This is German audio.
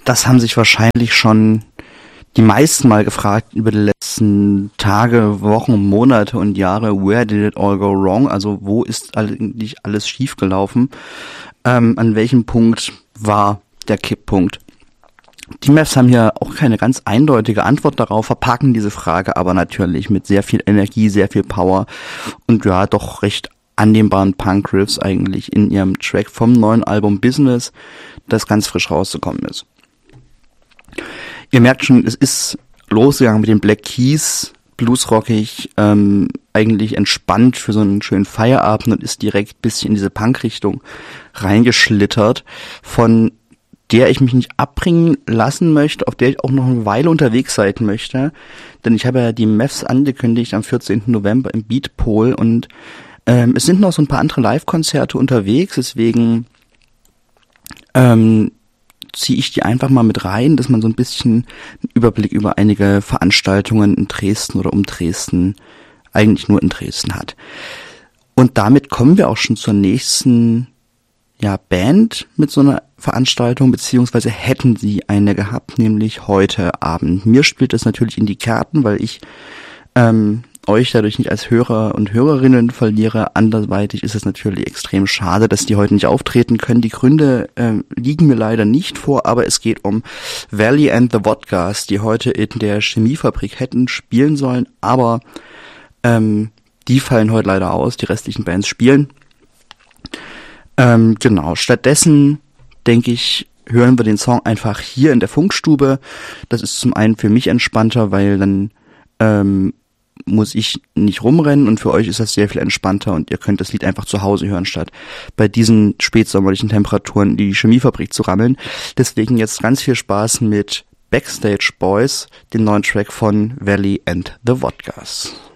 Das haben sich wahrscheinlich schon die meisten mal gefragt über die letzten Tage, Wochen, Monate und Jahre. Where did it all go wrong? Also wo ist eigentlich alles schiefgelaufen? An welchem Punkt war der Kipppunkt? Die Mavs haben hier auch keine ganz eindeutige Antwort darauf, verpacken diese Frage aber natürlich mit sehr viel Energie, sehr viel Power und ja, doch recht annehmbaren Punk-Riffs eigentlich in ihrem Track vom neuen Album Business, das ganz frisch rausgekommen ist. Ihr merkt schon, es ist losgegangen mit den Black Keys, bluesrockig, eigentlich entspannt für so einen schönen Feierabend und ist direkt ein bisschen in diese Punk-Richtung reingeschlittert, von der ich mich nicht abbringen lassen möchte, auf der ich auch noch eine Weile unterwegs sein möchte, denn ich habe ja die Mavs angekündigt am 14. November im Beatpol und es sind noch so ein paar andere Live-Konzerte unterwegs, deswegen ziehe ich die einfach mal mit rein, dass man so ein bisschen einen Überblick über einige Veranstaltungen in Dresden oder um Dresden, eigentlich nur in Dresden hat. Und damit kommen wir auch schon zur nächsten Band mit so einer Veranstaltung, beziehungsweise hätten sie eine gehabt, nämlich heute Abend. Mir spielt das natürlich in die Karten, weil ich euch dadurch nicht als Hörer und Hörerinnen verliere. Anderweitig ist es natürlich extrem schade, dass die heute nicht auftreten können. Die Gründe liegen mir leider nicht vor, aber es geht um Valley and the Vodkas, die heute in der Chemiefabrik hätten spielen sollen, aber die fallen heute leider aus, die restlichen Bands spielen. Genau, stattdessen denke ich, hören wir den Song einfach hier in der Funkstube. Das ist zum einen für mich entspannter, weil dann muss ich nicht rumrennen und für euch ist das sehr viel entspannter und ihr könnt das Lied einfach zu Hause hören, statt bei diesen spätsommerlichen Temperaturen in die Chemiefabrik zu rammeln. Deswegen jetzt ganz viel Spaß mit Backstage Boys, dem neuen Track von Valley and the Vodkas.